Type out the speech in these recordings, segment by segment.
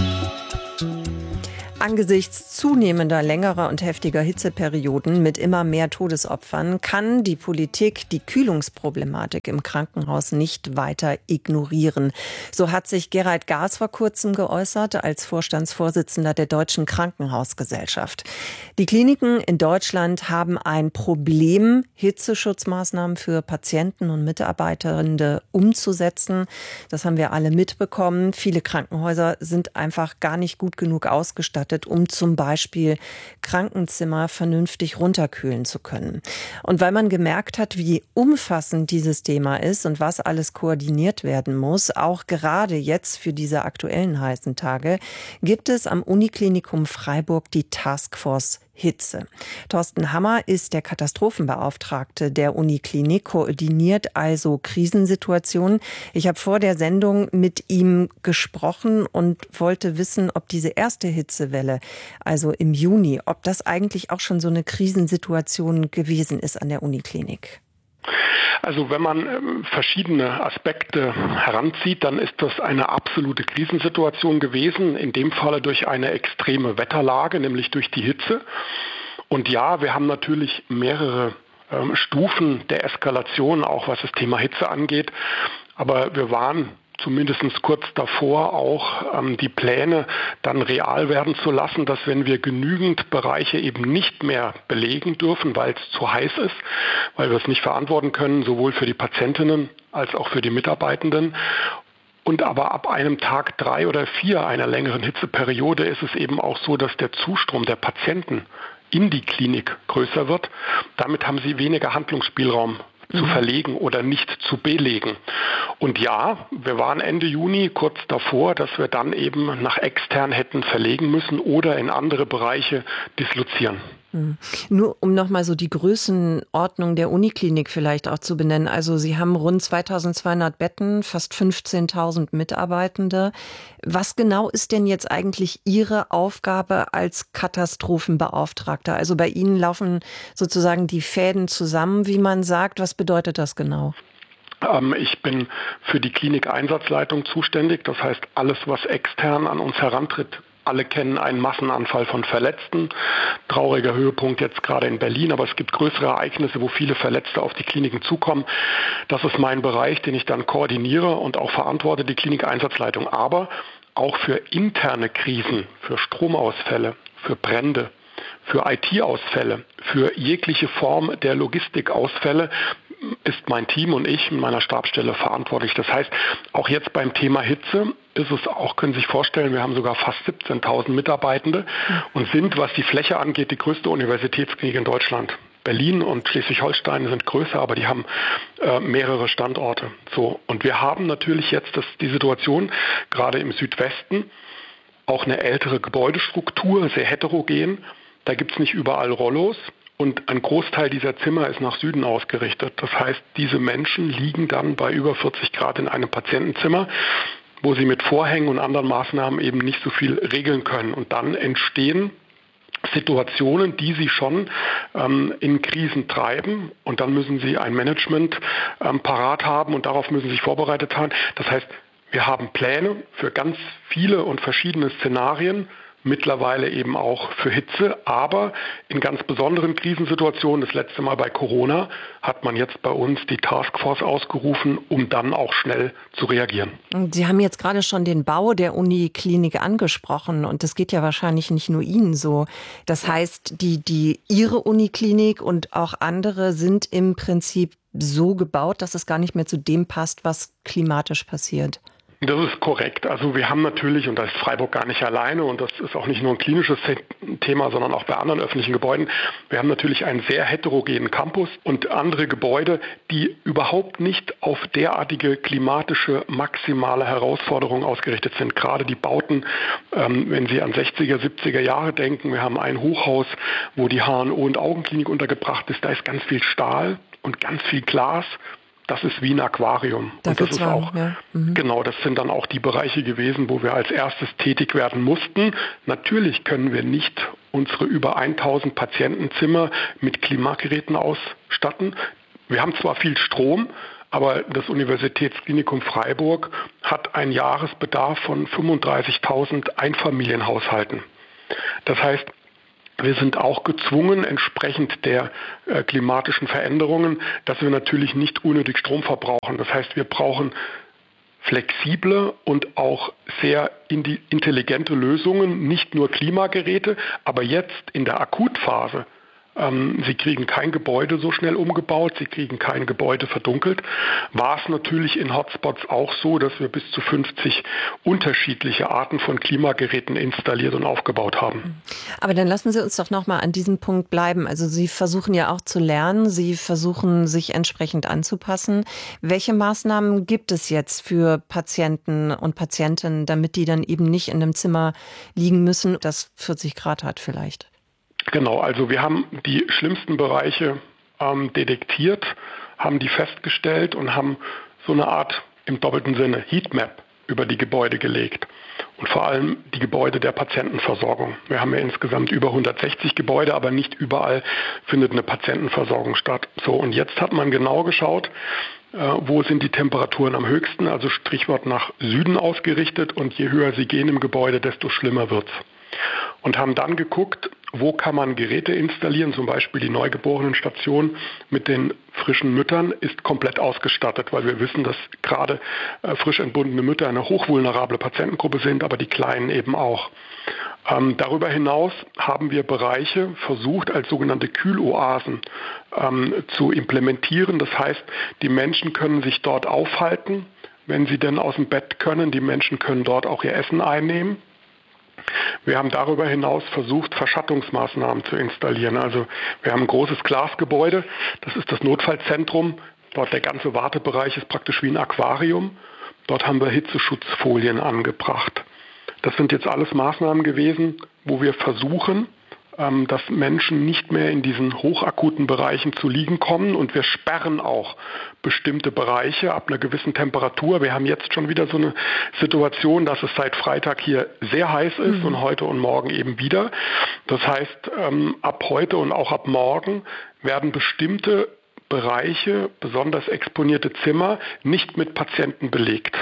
Angesichts zunehmender längerer und heftiger Hitzeperioden mit immer mehr Todesopfern kann die Politik die Kühlungsproblematik im Krankenhaus nicht weiter ignorieren. So hat sich Gerald Gaas vor kurzem geäußert als Vorstandsvorsitzender der Deutschen Krankenhausgesellschaft. Die Kliniken in Deutschland haben ein Problem, Hitzeschutzmaßnahmen für Patienten und Mitarbeitende umzusetzen. Das haben wir alle mitbekommen. Viele Krankenhäuser sind einfach gar nicht gut genug ausgestattet, um zum Beispiel Krankenzimmer vernünftig runterkühlen zu können. Und weil man gemerkt hat, wie umfassend dieses Thema ist und was alles koordiniert werden muss, auch gerade jetzt für diese aktuellen heißen Tage, gibt es am Uniklinikum Freiburg die Taskforce Hitze. Thorsten Hammer ist der Katastrophenbeauftragte der Uniklinik, koordiniert also Krisensituationen. Ich habe vor der Sendung mit ihm gesprochen und wollte wissen, ob diese erste Hitzewelle, also im Juni, ob das eigentlich auch schon so eine Krisensituation gewesen ist an der Uniklinik. Also wenn man verschiedene Aspekte heranzieht, dann ist das eine absolute Krisensituation gewesen, in dem Falle durch eine extreme Wetterlage, nämlich durch die Hitze. Und ja, wir haben natürlich mehrere Stufen der Eskalation, auch was das Thema Hitze angeht, aber wir waren zumindest kurz davor auch die Pläne dann real werden zu lassen, dass wenn wir genügend Bereiche eben nicht mehr belegen dürfen, weil es zu heiß ist, weil wir es nicht verantworten können, sowohl für die Patientinnen als auch für die Mitarbeitenden. Und aber ab einem Tag 3 oder 4 einer längeren Hitzeperiode ist es eben auch so, dass der Zustrom der Patienten in die Klinik größer wird. Damit haben sie weniger Handlungsspielraum zu verlegen oder nicht zu belegen. Und ja, wir waren Ende Juni kurz davor, dass wir dann eben nach extern hätten verlegen müssen oder in andere Bereiche dislozieren. Nur um nochmal so die Größenordnung der Uniklinik vielleicht auch zu benennen. Also Sie haben rund 2200 Betten, fast 15.000 Mitarbeitende. Was genau ist denn jetzt eigentlich Ihre Aufgabe als Katastrophenbeauftragter? Also bei Ihnen laufen sozusagen die Fäden zusammen, wie man sagt. Was bedeutet das genau? Ich bin für die Klinik-Einsatzleitung zuständig. Das heißt, alles, was extern an uns herantritt. Alle kennen einen Massenanfall von Verletzten. Trauriger Höhepunkt jetzt gerade in Berlin, aber es gibt größere Ereignisse, wo viele Verletzte auf die Kliniken zukommen. Das ist mein Bereich, den ich dann koordiniere und auch verantworte, die Klinik-Einsatzleitung. Aber auch für interne Krisen, für Stromausfälle, für Brände, für IT-Ausfälle, für jegliche Form der Logistikausfälle ist mein Team und ich in meiner Stabsstelle verantwortlich. Das heißt, auch jetzt beim Thema Hitze ist es auch, können Sie sich vorstellen, wir haben sogar fast 17.000 Mitarbeitende und sind, was die Fläche angeht, die größte Universitätsklinik in Deutschland. Berlin und Schleswig-Holstein sind größer, aber die haben mehrere Standorte. So, und wir haben natürlich jetzt die Situation, gerade im Südwesten, auch eine ältere Gebäudestruktur, sehr heterogen. Da gibt es nicht überall Rollos. Und ein Großteil dieser Zimmer ist nach Süden ausgerichtet. Das heißt, diese Menschen liegen dann bei über 40 Grad in einem Patientenzimmer, wo sie mit Vorhängen und anderen Maßnahmen eben nicht so viel regeln können. Und dann entstehen Situationen, die sie schon in Krisen treiben. Und dann müssen sie ein Management parat haben und darauf müssen sie sich vorbereitet haben. Das heißt, wir haben Pläne für ganz viele und verschiedene Szenarien, mittlerweile eben auch für Hitze, aber in ganz besonderen Krisensituationen, das letzte Mal bei Corona, hat man jetzt bei uns die Taskforce ausgerufen, um dann auch schnell zu reagieren. Sie haben jetzt gerade schon den Bau der Uniklinik angesprochen und das geht ja wahrscheinlich nicht nur Ihnen so. Das heißt, Ihre Uniklinik und auch andere sind im Prinzip so gebaut, dass es gar nicht mehr zu dem passt, was klimatisch passiert. Das ist korrekt. Also wir haben natürlich, und da ist Freiburg gar nicht alleine, und das ist auch nicht nur ein klinisches Thema, sondern auch bei anderen öffentlichen Gebäuden, wir haben natürlich einen sehr heterogenen Campus und andere Gebäude, die überhaupt nicht auf derartige klimatische maximale Herausforderungen ausgerichtet sind. Gerade die Bauten, wenn Sie an 60er, 70er Jahre denken, wir haben ein Hochhaus, wo die HNO- und Augenklinik untergebracht ist, da ist ganz viel Stahl und ganz viel Glas. Das ist wie ein Aquarium. Und das ist auch, genau, das sind dann auch die Bereiche gewesen, wo wir als erstes tätig werden mussten. Natürlich können wir nicht unsere über 1000 Patientenzimmer mit Klimageräten ausstatten. Wir haben zwar viel Strom, aber das Universitätsklinikum Freiburg hat einen Jahresbedarf von 35.000 Einfamilienhaushalten. Das heißt, wir sind auch gezwungen, entsprechend der klimatischen Veränderungen, dass wir natürlich nicht unnötig Strom verbrauchen. Das heißt, wir brauchen flexible und auch sehr intelligente Lösungen, nicht nur Klimageräte, aber jetzt in der Akutphase. Sie kriegen kein Gebäude so schnell umgebaut, sie kriegen kein Gebäude verdunkelt. War es natürlich in Hotspots auch so, dass wir bis zu 50 unterschiedliche Arten von Klimageräten installiert und aufgebaut haben. Aber dann lassen Sie uns doch noch mal an diesem Punkt bleiben. Also Sie versuchen ja auch zu lernen, Sie versuchen sich entsprechend anzupassen. Welche Maßnahmen gibt es jetzt für Patienten und Patientinnen, damit die dann eben nicht in einem Zimmer liegen müssen, das 40 Grad hat vielleicht? Genau, also wir haben die schlimmsten Bereiche detektiert, haben die festgestellt und haben so eine Art im doppelten Sinne Heatmap über die Gebäude gelegt und vor allem die Gebäude der Patientenversorgung. Wir haben ja insgesamt über 160 Gebäude, aber nicht überall findet eine Patientenversorgung statt. So, und jetzt hat man genau geschaut, wo sind die Temperaturen am höchsten, also Stichwort nach Süden ausgerichtet, und je höher sie gehen im Gebäude, desto schlimmer wird's. Und haben dann geguckt, wo kann man Geräte installieren, zum Beispiel die Neugeborenenstation mit den frischen Müttern ist komplett ausgestattet, weil wir wissen, dass gerade frisch entbundene Mütter eine hochvulnerable Patientengruppe sind, aber die Kleinen eben auch. Darüber hinaus haben wir Bereiche versucht, als sogenannte Kühloasen zu implementieren. Das heißt, die Menschen können sich dort aufhalten, wenn sie denn aus dem Bett können. Die Menschen können dort auch ihr Essen einnehmen. Wir haben darüber hinaus versucht, Verschattungsmaßnahmen zu installieren. Also wir haben ein großes Glasgebäude, das ist das Notfallzentrum. Dort der ganze Wartebereich ist praktisch wie ein Aquarium. Dort haben wir Hitzeschutzfolien angebracht. Das sind jetzt alles Maßnahmen gewesen, wo wir versuchen, dass Menschen nicht mehr in diesen hochakuten Bereichen zu liegen kommen, und wir sperren auch bestimmte Bereiche ab einer gewissen Temperatur. Wir haben jetzt schon wieder so eine Situation, dass es seit Freitag hier sehr heiß ist und heute und morgen eben wieder. Das heißt, ab heute und auch ab morgen werden bestimmte Bereiche, besonders exponierte Zimmer, nicht mit Patienten belegt.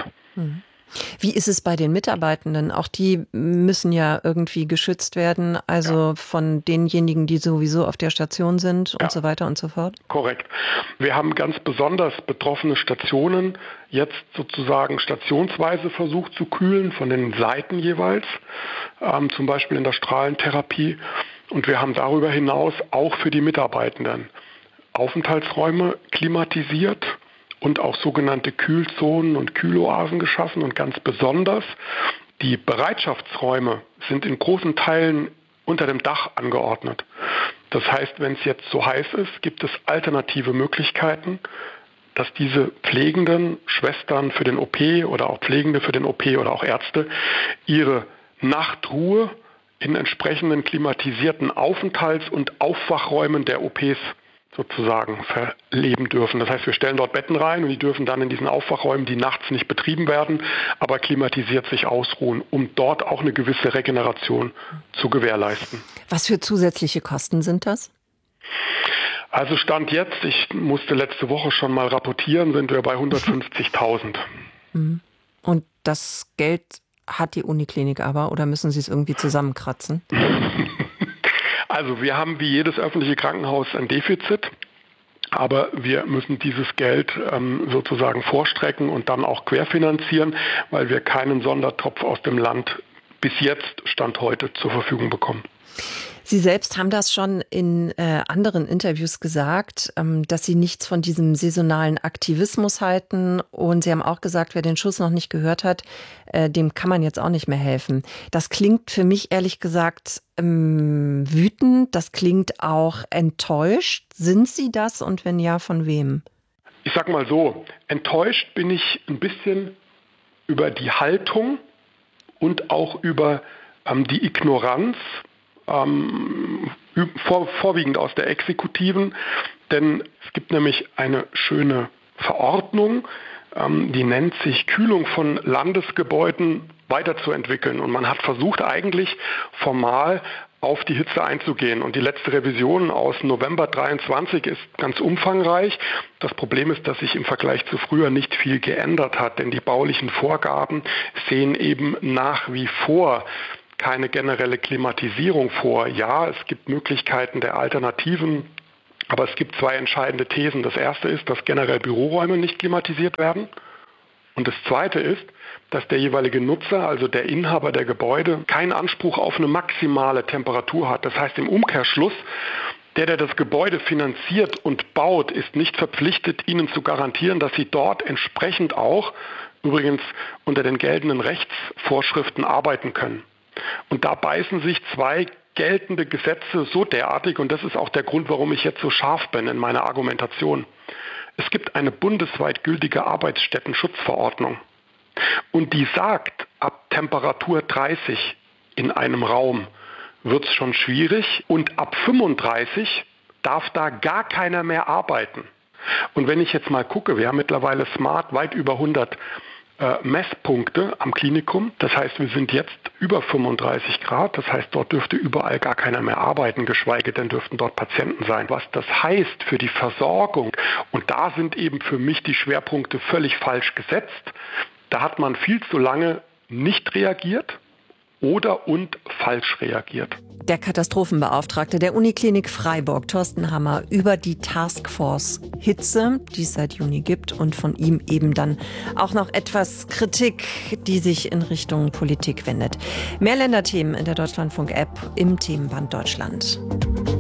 Wie ist es bei den Mitarbeitenden? Auch die müssen ja irgendwie geschützt werden, also von denjenigen, die sowieso auf der Station sind und so weiter und so fort? Korrekt. Wir haben ganz besonders betroffene Stationen jetzt sozusagen stationsweise versucht zu kühlen, von den Seiten jeweils, zum Beispiel in der Strahlentherapie. Und wir haben darüber hinaus auch für die Mitarbeitenden Aufenthaltsräume klimatisiert und auch sogenannte Kühlzonen und Kühloasen geschaffen, und ganz besonders die Bereitschaftsräume sind in großen Teilen unter dem Dach angeordnet. Das heißt, wenn es jetzt so heiß ist, gibt es alternative Möglichkeiten, dass diese pflegenden Schwestern für den OP oder auch Pflegende für den OP oder auch Ärzte ihre Nachtruhe in entsprechenden klimatisierten Aufenthalts- und Aufwachräumen der OPs sozusagen verleben dürfen. Das heißt, wir stellen dort Betten rein und die dürfen dann in diesen Aufwachräumen, die nachts nicht betrieben werden, aber klimatisiert sich ausruhen, um dort auch eine gewisse Regeneration zu gewährleisten. Was für zusätzliche Kosten sind das? Also Stand jetzt, ich musste letzte Woche schon mal rapportieren, sind wir bei 150.000. Und das Geld hat die Uniklinik aber, oder müssen Sie es irgendwie zusammenkratzen? Also wir haben wie jedes öffentliche Krankenhaus ein Defizit, aber wir müssen dieses Geld sozusagen vorstrecken und dann auch querfinanzieren, weil wir keinen Sondertopf aus dem Land bis jetzt, Stand heute, zur Verfügung bekommen. Sie selbst haben das schon in anderen Interviews gesagt, dass Sie nichts von diesem saisonalen Aktivismus halten. Und Sie haben auch gesagt, wer den Schuss noch nicht gehört hat, dem kann man jetzt auch nicht mehr helfen. Das klingt für mich ehrlich gesagt wütend. Das klingt auch enttäuscht. Sind Sie das, und wenn ja, von wem? Ich sag mal so, enttäuscht bin ich ein bisschen über die Haltung und auch über die Ignoranz, vorwiegend aus der Exekutiven, denn es gibt nämlich eine schöne Verordnung, die nennt sich Kühlung von Landesgebäuden weiterzuentwickeln. Und man hat versucht, eigentlich formal auf die Hitze einzugehen. Und die letzte Revision aus November 23 ist ganz umfangreich. Das Problem ist, dass sich im Vergleich zu früher nicht viel geändert hat, denn die baulichen Vorgaben sehen eben nach wie vor keine generelle Klimatisierung vor. Ja, es gibt Möglichkeiten der Alternativen, aber es gibt zwei entscheidende Thesen. Das erste ist, dass generell Büroräume nicht klimatisiert werden. Und das zweite ist, dass der jeweilige Nutzer, also der Inhaber der Gebäude, keinen Anspruch auf eine maximale Temperatur hat. Das heißt im Umkehrschluss, der das Gebäude finanziert und baut, ist nicht verpflichtet, Ihnen zu garantieren, dass Sie dort entsprechend auch, übrigens unter den geltenden Rechtsvorschriften, arbeiten können. Und da beißen sich zwei geltende Gesetze so derartig, und das ist auch der Grund, warum ich jetzt so scharf bin in meiner Argumentation. Es gibt eine bundesweit gültige Arbeitsstättenschutzverordnung. Und die sagt, ab Temperatur 30 in einem Raum wird es schon schwierig und ab 35 darf da gar keiner mehr arbeiten. Und wenn ich jetzt mal gucke, wir haben mittlerweile smart weit über 100 Messpunkte am Klinikum. Das heißt, wir sind jetzt über 35 Grad. Das heißt, dort dürfte überall gar keiner mehr arbeiten, geschweige denn dürften dort Patienten sein. Was das heißt für die Versorgung, und da sind eben für mich die Schwerpunkte völlig falsch gesetzt. Da hat man viel zu lange nicht reagiert oder und falsch reagiert. Der Katastrophenbeauftragte der Uniklinik Freiburg, Thorsten Hammer, über die Taskforce Hitze, die es seit Juni gibt, und von ihm eben dann auch noch etwas Kritik, die sich in Richtung Politik wendet. Mehr Länderthemen in der Deutschlandfunk-App im Themenband Deutschland.